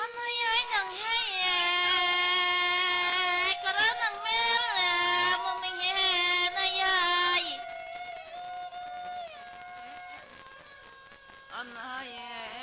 anh ơi ai nằng hay có đó nằng mê là một mình hè này ai anh ơi